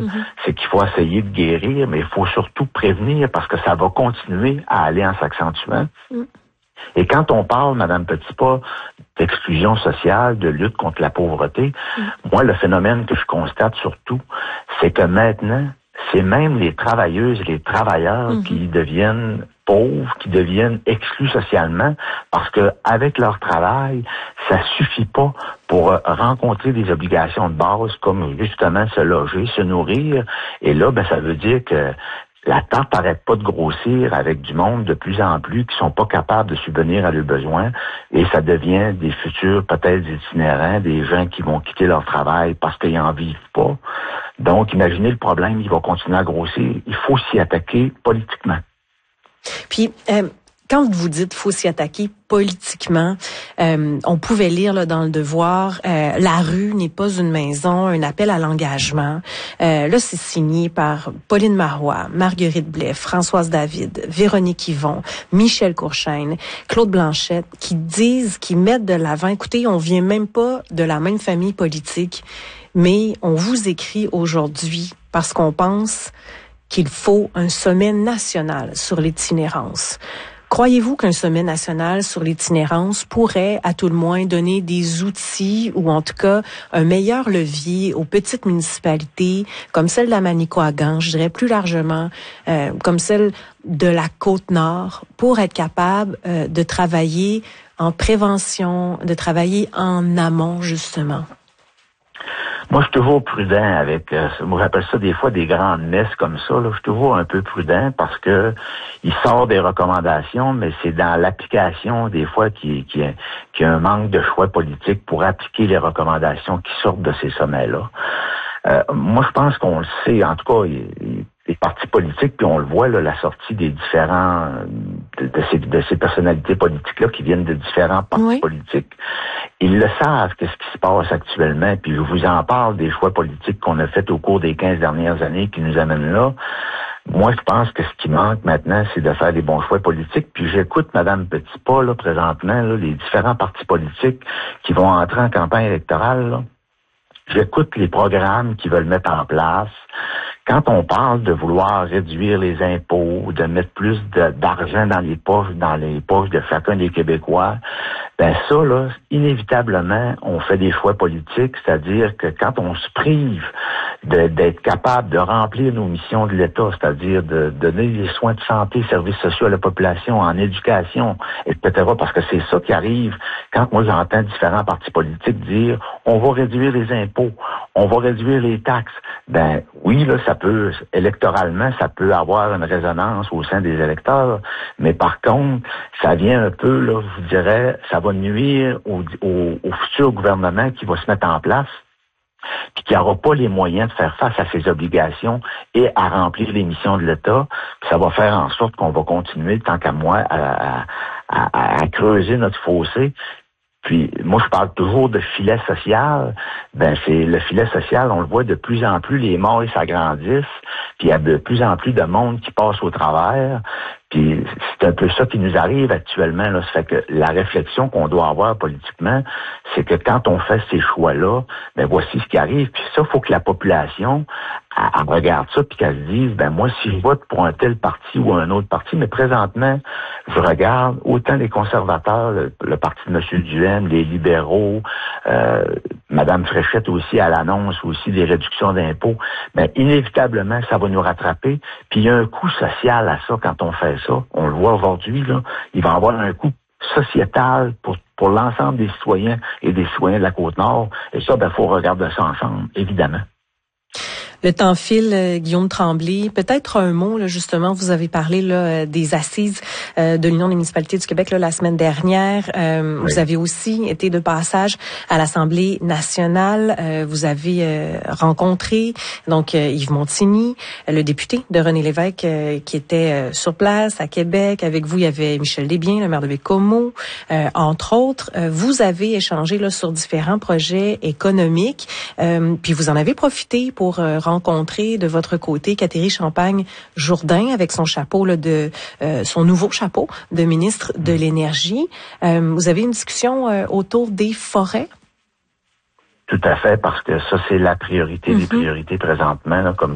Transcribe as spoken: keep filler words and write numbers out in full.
Mm-hmm. C'est qu'il faut essayer de guérir, mais il faut surtout prévenir parce que ça va continuer à aller en s'accentuant. Mm. Et quand on parle, Madame Petitpas, d'exclusion sociale, de lutte contre la pauvreté, mm. moi, le phénomène que je constate surtout, c'est que maintenant, c'est même les travailleuses et les travailleurs mm-hmm. qui deviennent pauvres, qui deviennent exclus socialement, parce que avec leur travail, ça suffit pas pour rencontrer des obligations de base comme justement se loger, se nourrir. Et là, ben ça veut dire que la tente n'arrête pas de grossir avec du monde de plus en plus qui sont pas capables de subvenir à leurs besoins et ça devient des futurs peut-être itinérants, des gens qui vont quitter leur travail parce qu'ils n'en vivent pas. Donc, imaginez le problème, il va continuer à grossir. Il faut s'y attaquer politiquement. Puis, euh, quand vous dites faut s'y attaquer politiquement, euh, on pouvait lire là, dans Le Devoir, euh, la rue n'est pas une maison, un appel à l'engagement. Euh, là, c'est signé par Pauline Marois, Marguerite Blais, Françoise David, Véronique Yvon, Michel Courchaine, Claude Blanchette, qui disent, qui mettent de l'avant, écoutez, on vient même pas de la même famille politique, mais on vous écrit aujourd'hui parce qu'on pense qu'il faut un sommet national sur l'itinérance. Croyez-vous qu'un sommet national sur l'itinérance pourrait, à tout le moins, donner des outils ou en tout cas un meilleur levier aux petites municipalités comme celle de la Manicouagan, je dirais plus largement euh, comme celle de la Côte-Nord, pour être capable euh, de travailler en prévention, de travailler en amont, justement? Moi, je suis toujours prudent avec, euh, moi j'appelle ça des fois des grandes messes comme ça, là. Je suis toujours un peu prudent parce que il sort des recommandations, mais c'est dans l'application des fois qu'il qui, qui y a un manque de choix politique pour appliquer les recommandations qui sortent de ces sommets-là. Euh, moi, je pense qu'on le sait, en tout cas, il, il, les partis politiques, puis on le voit, là, la sortie des différents, de, de, ces, de ces personnalités politiques-là qui viennent de différents partis oui. politiques. Ils le savent, qu'est-ce qui se passe actuellement, puis je vous en parle des choix politiques qu'on a faits au cours des quinze dernières années qui nous amènent là. Moi, je pense que ce qui manque maintenant, c'est de faire des bons choix politiques. Puis j'écoute Mme Petitpas, là, présentement, là, les différents partis politiques qui vont entrer en campagne électorale, là. J'écoute les programmes qu'ils veulent mettre en place. Quand on parle de vouloir réduire les impôts, de mettre plus de, d'argent dans les poches, dans les poches de chacun des Québécois, ben ça, là, inévitablement, on fait des choix politiques, c'est-à-dire que quand on se prive de, d'être capable de remplir nos missions de l'État, c'est-à-dire de, de donner des soins de santé, services sociaux à la population, en éducation, et cetera, parce que c'est ça qui arrive quand moi j'entends différents partis politiques dire on va réduire les impôts, on va réduire les taxes. Ben oui, là, ça peut, électoralement, ça peut avoir une résonance au sein des électeurs, mais par contre, ça vient un peu, là, je vous dirais, ça va nuire au, au, au futur gouvernement qui va se mettre en place, puis qui n'aura pas les moyens de faire face à ses obligations et à remplir les missions de l'État. Puis ça va faire en sorte qu'on va continuer, tant qu'à moi, à, à, à, à creuser notre fossé. Puis moi, je parle toujours de filet social. Ben c'est le filet social, on le voit de plus en plus, les morts s'agrandissent, puis il y a de plus en plus de monde qui passe au travers. Puis c'est un peu ça qui nous arrive actuellement. Là. Ça fait que la réflexion qu'on doit avoir politiquement, c'est que quand on fait ces choix-là, ben voici ce qui arrive. Puis ça, il faut que la population elle, elle regarde ça puis qu'elle se dise, ben moi, si je vote pour un tel parti ou un autre parti, mais présentement, je regarde autant les conservateurs, le, le parti de M. Duhaime, les libéraux, euh, Mme Fréchette aussi à l'annonce aussi des réductions d'impôts, ben inévitablement, ça va nous rattraper. Puis il y a un coût social à ça quand on fait ça. On le voit aujourd'hui, là. Il va y avoir un coût sociétal pour, pour l'ensemble des citoyens et des citoyens de la Côte-Nord. Et ça, ben, faut regarder ça ensemble, évidemment. Le temps file, euh, Guillaume Tremblay. Peut-être un mot, là, justement, vous avez parlé là, des assises euh, de l'Union des municipalités du Québec là, la semaine dernière. Euh, oui. Vous avez aussi été de passage à l'Assemblée nationale. Euh, vous avez euh, rencontré donc euh, Yves Montigny, le député de René Lévesque euh, qui était euh, sur place à Québec. Avec vous, il y avait Michel Desbiens, le maire de Bécomo, euh, entre autres. Euh, vous avez échangé là, sur différents projets économiques. Euh, puis vous en avez profité pour euh, rencontrer de votre côté Catherine Champagne-Jourdain avec son chapeau là, de euh, son nouveau chapeau de ministre de l'Énergie. Euh, vous avez une discussion euh, autour des forêts? Tout à fait, parce que ça, c'est la priorité mm-hmm. des priorités présentement, là, comme